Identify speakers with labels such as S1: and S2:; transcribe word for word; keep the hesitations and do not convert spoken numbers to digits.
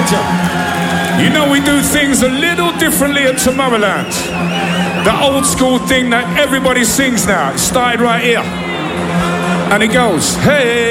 S1: You know we do things a little differently at Tomorrowland. The old school thing that everybody sings now. It started right here. And it goes, hey.